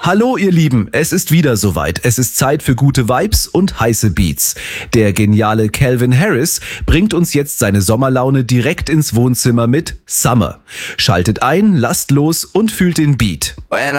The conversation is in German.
Hallo ihr Lieben, es ist wieder soweit. Es ist Zeit für gute Vibes und heiße Beats. Der geniale Calvin Harris bringt uns jetzt seine Sommerlaune direkt ins Wohnzimmer mit Summer. Schaltet ein, lasst los und fühlt den Beat. When